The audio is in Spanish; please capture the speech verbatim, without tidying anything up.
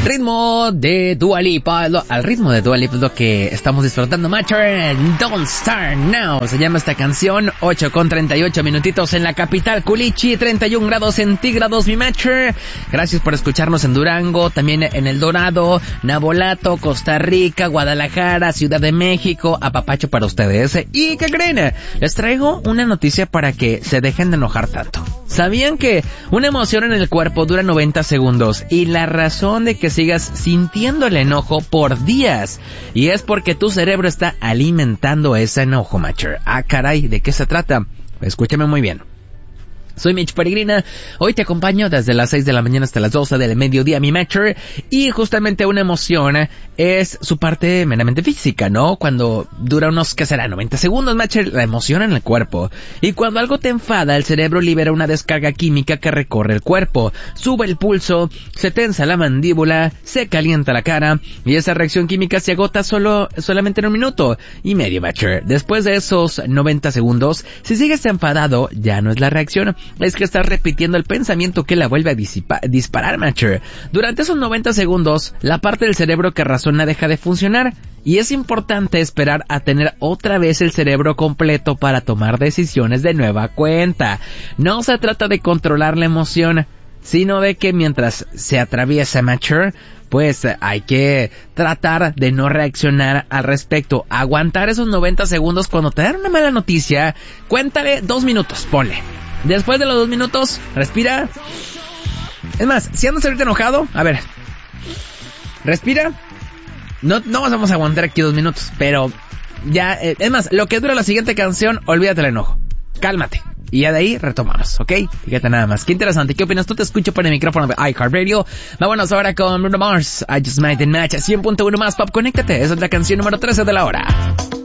ritmo de Dua Lipa, lo, al ritmo de Dua Lipa es lo que estamos disfrutando, Macher. Don't Start Now se llama esta canción. Ocho con treinta y ocho minutitos en la capital Culichi, treinta y un grados centígrados, mi Macher. Gracias por escucharnos en Durango, también en El Dorado, Navolato, Costa Rica, Guadalajara, Ciudad de México. Apapacho para ustedes. ¿Y qué creen? Les traigo una noticia para que se dejen de enojar tanto. ¿Sabían que una emoción en el cuerpo dura noventa segundos y la razón de que sigas sintiendo el enojo por días? Y es porque tu cerebro está alimentando ese enojo, Macher. Ah, caray, ¿de qué se trata? Escúchame muy bien. Soy Mitch Peregrina, hoy te acompaño desde las seis de la mañana hasta las doce del mediodía, mi Macher, y justamente una emoción es su parte meramente física, ¿no? Cuando dura unos, ¿qué será? noventa segundos, Macher, la emoción en el cuerpo. Y cuando algo te enfada, el cerebro libera una descarga química que recorre el cuerpo, sube el pulso, se tensa la mandíbula, se calienta la cara, y esa reacción química se agota solo, solamente en un minuto y medio, Macher. Después de esos noventa segundos, si sigues enfadado, ya no es la reacción, es que estás repitiendo el pensamiento que la vuelve a disipa- disparar, Macher. Durante esos noventa segundos, la parte del cerebro que razona deja de funcionar, y es importante esperar a tener otra vez el cerebro completo para tomar decisiones de nueva cuenta. No se trata de controlar la emoción, sino de que mientras se atraviesa, Macher, pues hay que tratar de no reaccionar al respecto. Aguantar esos noventa segundos cuando te dan una mala noticia. Cuéntale dos minutos, ponle. Después de los dos minutos, respira. Es más, si andas ahorita enojado, a ver, respira. No, no vamos a aguantar aquí dos minutos, pero ya, eh, es más, lo que dura la siguiente canción, olvídate el enojo. Cálmate. Y ya de ahí retomamos, ¿ok? Fíjate nada más. Qué interesante. ¿Qué opinas? Tú te escucho por el micrófono de iHeartRadio. Vámonos ahora con Bruno Mars. I Just Made the Match. cien punto uno más Pop. Conéctate. Esa es la canción número trece de la hora.